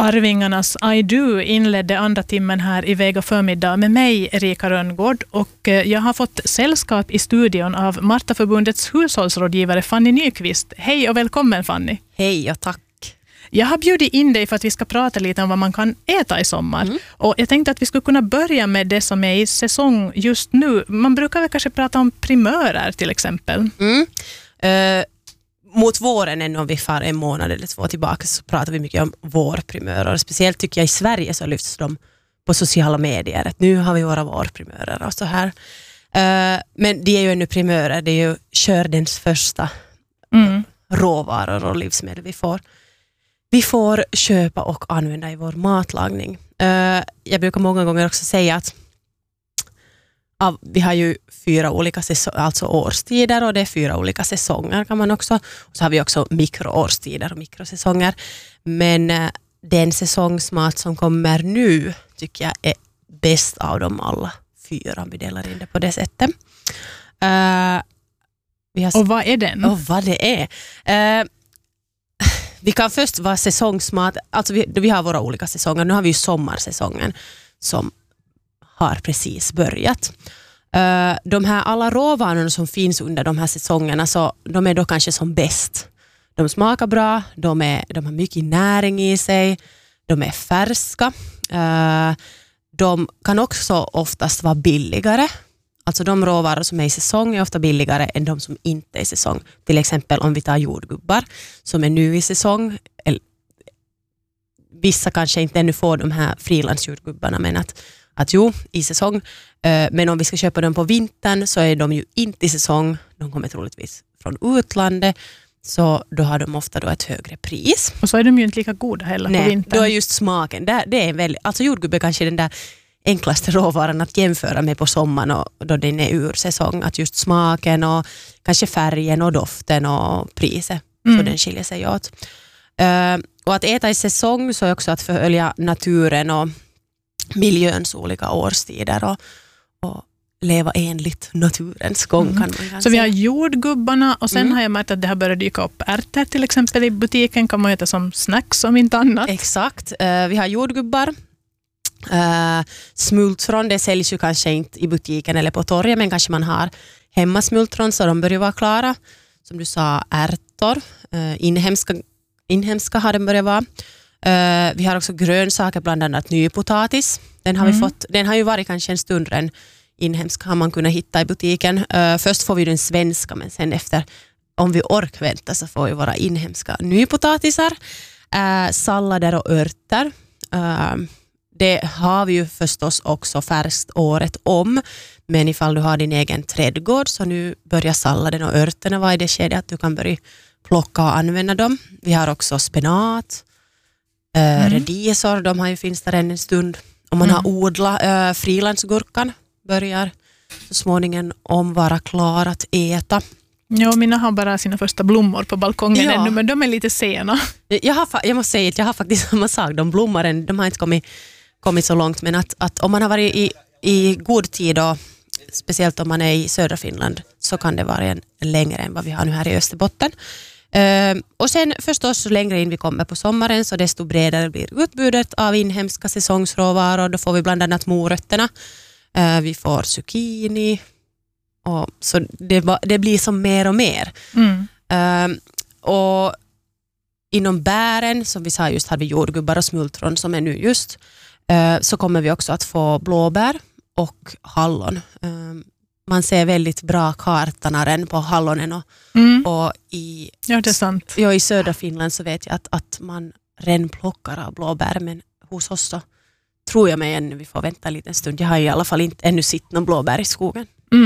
Arvingarnas I Do inledde andra timmen här i Vega förmiddag med mig, Erika Rönngård, och jag har fått sällskap i studion av Martaförbundets hushållsrådgivare Fanny Nyqvist. Hej och välkommen, Fanny. Hej och tack. Jag har bjudit in dig för att vi ska prata lite om vad man kan äta i sommar. Och jag tänkte att vi skulle kunna börja med det som är i säsong just nu. Man brukar väl kanske prata om primörer till exempel. Mot våren än om vi far en månad eller två tillbaka så pratar vi mycket om vårprimörer. Speciellt tycker jag i Sverige så lyfts de på sociala medier. Att nu har vi våra vårprimörer och så här. Men det är ju ännu primörer. Det är ju skördens första råvaror och livsmedel vi får köpa och använda i vår matlagning. Jag brukar många gånger också säga att vi har ju 4 olika alltså årstider och det är 4 olika säsonger kan man också. Och så har vi också mikroårstider och mikrosäsonger. Men den säsongsmat som kommer nu tycker jag är bäst av dem alla 4 om vi delar in det på det sättet. Och vad är den? Och vad det är. Vi kan först vara säsongsmat. Alltså vi har våra olika säsonger. Nu har vi ju sommarsäsongen som har precis börjat. De här alla råvarorna som finns under de här säsongerna så de är då kanske som bäst. De smakar bra, de har mycket näring i sig, de är färska. De kan också oftast vara billigare. Alltså de råvaror som är i säsong är ofta billigare än de som inte är i säsong. Till exempel om vi tar jordgubbar som är nu i säsong. Vissa kanske inte ännu får de här frilandsjordgubbarna men att jo, i säsong. Men om vi ska köpa dem på vintern så är de ju inte i säsong. De kommer troligtvis från utlandet. Så då har de ofta då ett högre pris. Och så är de ju inte lika goda heller på vintern. Då är just smaken. Det är väl, alltså jordgubbe kanske är den där enklaste råvaran att jämföra med på sommaren och då den är ur säsong. Att just smaken och kanske färgen och doften och priset. Så den skiljer sig åt. Och att äta i säsong så är också att följa naturen och miljöns olika årstider och leva enligt naturens gång kan man säga. Så vi har jordgubbarna och sen har jag märkt att det har börjat dyka upp ärtor till exempel i butiken. Kan man äta som snacks om inte annat. Exakt. Vi har jordgubbar. Smultron, det säljs ju kanske inte i butiken eller på torget men kanske man har hemma smultron så de börjar vara klara. Som du sa, ärtor. Inhemska har de börjat vara. Vi har också grönsaker, bland annat nypotatis. Den har vi fått. Den har ju varit kanske en stund än inhemsk har man kunnat hitta i butiken. Först får vi den svenska men sen efter om vi orkar vänta så får vi våra inhemska nypotatisar. Sallader och örter. Det har vi ju förstås också färskt året om. Men ifall du har din egen trädgård så nu börjar salladen och örterna vara i det skedet att du kan börja plocka och använda dem. Vi har också spenat. Redisor, de har ju finns där en stund. Om man har odlat frilandsgurkan börjar så småningom vara klar att äta. Ja, mina har bara sina första blommor på balkongen ännu, men de är lite sena. Jag måste säga att jag har faktiskt samma sak. De blommor, de har inte kommit så långt, men att om man har varit i god tid och speciellt om man är i södra Finland så kan det vara en längre än vad vi har nu här i Österbotten. Och sen förstås så längre in vi kommer på sommaren så desto bredare blir utbudet av inhemska säsongsråvaror. Då får vi bland annat morötterna. Vi får zucchini. Och så det blir som mer och mer. Och inom bären som vi sa just hade vi jordgubbar och smultron som är nu just. Så kommer vi också att få blåbär och hallon. Man ser väldigt bra kartanaren på hallonen och ja, det är sant. I södra Finland så vet jag att man redan plockar av blåbär men hos oss så tror jag mig ännu vi får vänta en liten stund. Jag har i alla fall inte ännu sett någon blåbär i skogen.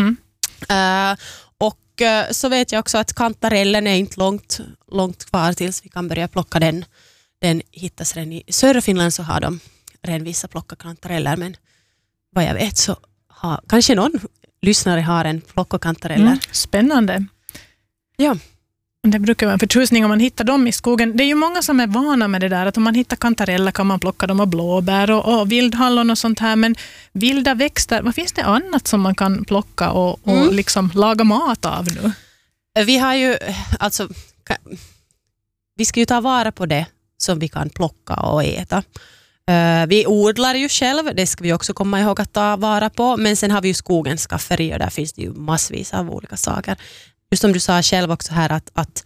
Och så vet jag också att kantarellen är inte långt kvar tills vi kan börja plocka den. Den hittas redan i södra Finland så har de redan vissa plocka kantareller men vad jag vet så har kanske någon lyssnare har en plock och kantareller. Spännande. Ja. Det brukar vara en förtjusning om man hittar dem i skogen. Det är ju många som är vana med det där att om man hittar kantareller kan man plocka dem och blåbär och vildhallon och sånt här. Men vilda växter, vad finns det annat som man kan plocka och liksom laga mat av nu? Vi har ju, alltså vi ska ju ta vara på det som vi kan plocka och äta. Vi odlar ju själv, det ska vi också komma ihåg att ta vara på, men sen har vi ju skogens skafferi och där finns det ju massvis av olika saker. Just som du sa själv också här att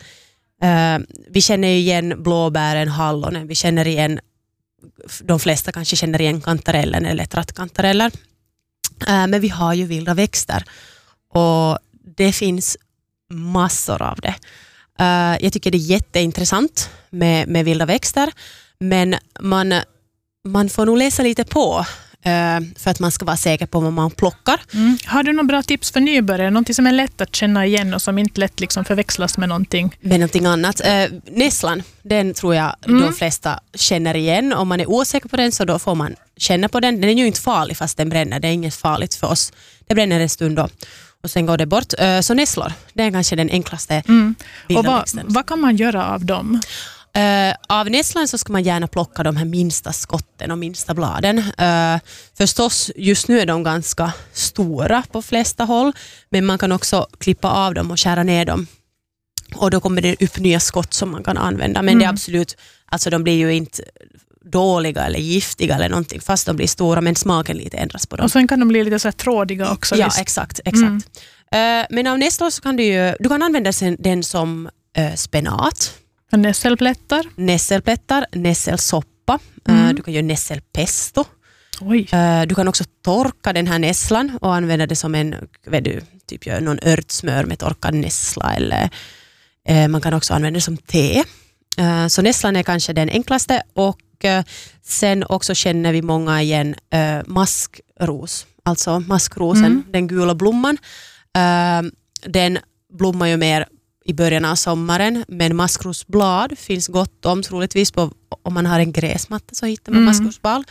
vi känner igen blåbären, hallonen, vi känner igen, de flesta kanske känner igen kantarellen eller trattkantareller. Men vi har ju vilda växter och det finns massor av det. Jag tycker det är jätteintressant med vilda växter, men man får nog läsa lite på för att man ska vara säker på vad man plockar. Har du några bra tips för nybörjare? Någonting som är lätt att känna igen och som inte lätt liksom förväxlas med någonting? Med någonting annat. Nässlan, den tror jag de flesta känner igen. Om man är osäker på den så då får man känna på den. Den är ju inte farlig fast den bränner. Det är inget farligt för oss. Det bränner en stund då. Och sen går det bort. Så nässlor, det är kanske den enklaste vilda växten. Vad kan man göra av dem? Av nässlan så ska man gärna plocka de här minsta skotten och minsta bladen. Förstås, just nu är de ganska stora på flesta håll, men man kan också klippa av dem och skära ner dem. Och då kommer det upp nya skott som man kan använda. Men det är absolut, alltså de blir ju inte dåliga eller giftiga eller någonting, fast de blir stora, men smaken lite ändras på dem. Och sen kan de bli lite så här trådiga också. Ja, exakt. Men av nässlor så kan du kan använda den som spenat. Nässelplättar, nässelsoppa. Du kan göra nässelpesto. Du kan också torka den här nässlan och använda det som typ gör någon örtsmör med torkad nässla, eller man kan också använda det som te. Så nässlan är kanske den enklaste, och sen också känner vi många igen maskros, alltså maskrosen, den gula blomman. Den blommar ju mer i början av sommaren, men maskrosblad finns gott om, troligtvis om man har en gräsmatta så hittar man maskrosblad.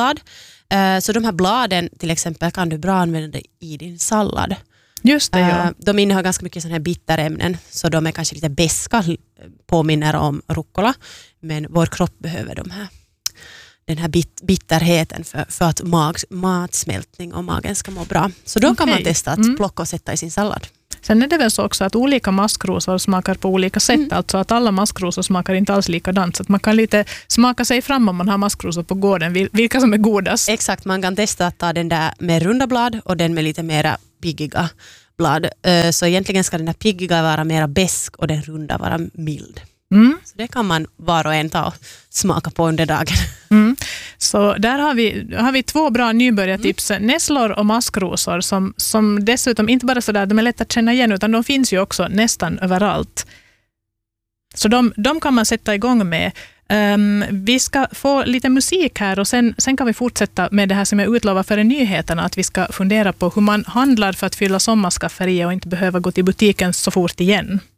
Så de här bladen till exempel kan du bra använda i din sallad. Just det, ja. De innehar ganska mycket sådana här bitterämnen, så de är kanske lite beska, påminner om rucola, men vår kropp behöver den här bitterheten för att matsmältning och magen ska må bra. Så då kan man testa att plocka och sätta i sin sallad. Sen är det väl så också att olika maskrosor smakar på olika sätt. Alltså att alla maskrosor smakar inte alls likadant. Så att man kan lite smaka sig fram om man har maskrosor på gården. Vilka som är godast. Exakt, man kan testa att ta den där med runda blad och den med lite mera piggiga blad. Så egentligen ska den där piggiga vara mera besk och den runda vara mild. Så det kan man var och en ta och smaka på under dagen. Så där har vi 2 bra nybörjartips. Nässlor och maskrosor som dessutom inte bara sådär, de är lätt att känna igen, utan de finns ju också nästan överallt. Så de kan man sätta igång med. Vi ska få lite musik här och sen kan vi fortsätta med det här som jag utlovar före nyheterna, att vi ska fundera på hur man handlar för att fylla sommarskafferiet och inte behöva gå till butiken så fort igen.